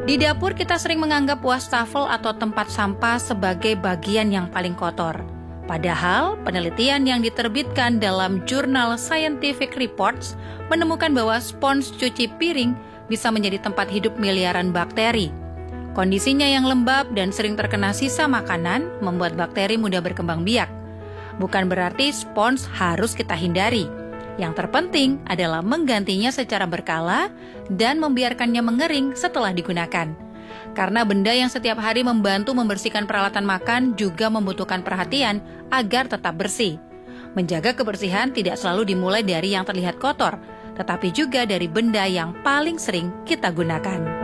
Di dapur kita sering menganggap wastafel atau tempat sampah sebagai bagian yang paling kotor. Padahal, penelitian yang diterbitkan dalam jurnal Scientific Reports menemukan bahwa spons cuci piring bisa menjadi tempat hidup miliaran bakteri. Kondisinya yang lembab dan sering terkena sisa makanan membuat bakteri mudah berkembang biak. Bukan berarti spons harus kita hindari. Yang terpenting adalah menggantinya secara berkala dan membiarkannya mengering setelah digunakan. Karena benda yang setiap hari membantu membersihkan peralatan makan juga membutuhkan perhatian agar tetap bersih. Menjaga kebersihan tidak selalu dimulai dari yang terlihat kotor, tetapi juga dari benda yang paling sering kita gunakan.